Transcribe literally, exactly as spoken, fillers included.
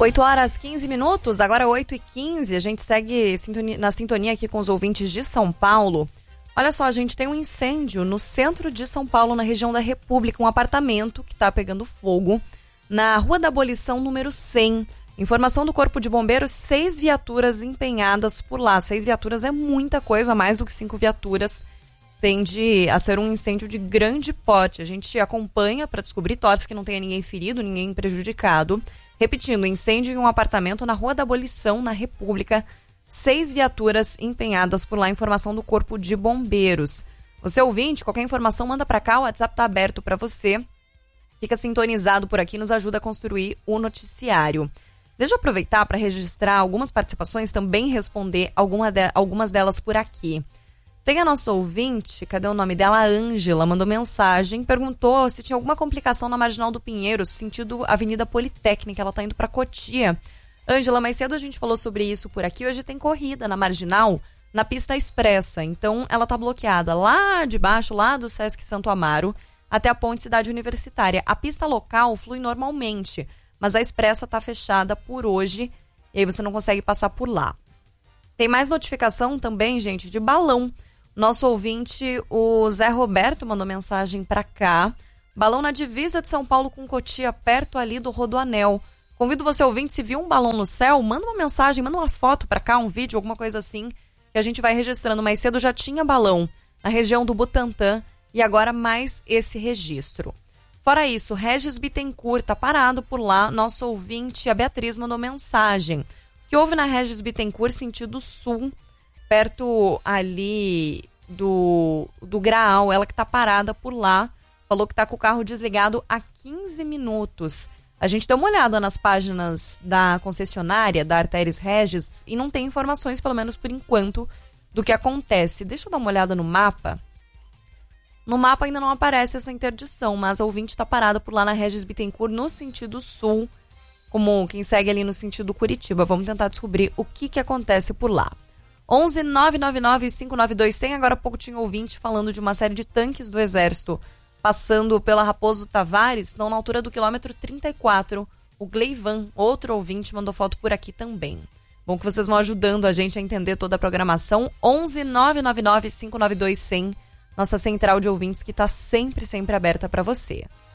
oito horas, quinze minutos, agora oito e quinze, a gente segue na sintonia aqui com os ouvintes de São Paulo. Olha só, a gente tem um incêndio no centro de São Paulo, na região da República, um apartamento que está pegando fogo na Rua da Abolição, número cem. Informação do Corpo de Bombeiros, seis viaturas empenhadas por lá. Seis viaturas é muita coisa, mais do que cinco viaturas. Tende a ser um incêndio de grande porte. A gente acompanha para descobrir, torce que não tenha ninguém ferido, ninguém prejudicado. Repetindo, incêndio em um apartamento na Rua da Abolição, na República. Seis viaturas empenhadas por lá, informação do Corpo de Bombeiros. Você ouvinte, qualquer informação, manda para cá, o WhatsApp está aberto para você. Fica sintonizado por aqui, nos ajuda a construir o noticiário. Deixa eu aproveitar para registrar algumas participações, também responder alguma de, algumas delas por aqui. Tem a nossa ouvinte, cadê o nome dela? A Ângela, mandou mensagem, perguntou se tinha alguma complicação na Marginal do Pinheiros, sentido Avenida Politécnica, ela está indo para Cotia. Ângela, mais cedo a gente falou sobre isso por aqui, hoje tem corrida na Marginal, na pista expressa, então ela está bloqueada lá de baixo, lá do Sesc Santo Amaro, até a Ponte Cidade Universitária. A pista local flui normalmente, mas a expressa está fechada por hoje, e aí você não consegue passar por lá. Tem mais notificação também, gente, de balão. Nosso ouvinte, o Zé Roberto, mandou mensagem para cá. Balão na divisa de São Paulo com Cotia, perto ali do Rodoanel. Convido você, ouvinte, se viu um balão no céu, manda uma mensagem, manda uma foto para cá, um vídeo, alguma coisa assim, que a gente vai registrando. Mais cedo já tinha balão na região do Butantã e agora mais esse registro. Fora isso, Regis Bittencourt tá parado por lá. Nosso ouvinte, a Beatriz, mandou mensagem. O que houve na Regis Bittencourt, sentido sul, perto ali do, do Graal, ela que tá parada por lá, falou que tá com o carro desligado há quinze minutos. A gente deu uma olhada nas páginas da concessionária, da Artéries Regis, e não tem informações, pelo menos por enquanto, do que acontece. Deixa eu dar uma olhada no mapa. No mapa ainda não aparece essa interdição, mas a ouvinte tá parada por lá na Regis Bittencourt, no sentido sul, como quem segue ali no sentido Curitiba. Vamos tentar descobrir o que que acontece por lá. onze nove nove nove cinco nove dois zero zero. Agora há pouco tinha ouvinte falando de uma série de tanques do Exército passando pela Raposo Tavares, estão na altura do quilômetro trinta e quatro. O Gleivan, outro ouvinte, mandou foto por aqui também. Bom que vocês vão ajudando a gente a entender toda a programação. onze nove nove nove cinco nove dois zero zero. Nossa central de ouvintes que está sempre, sempre aberta para você.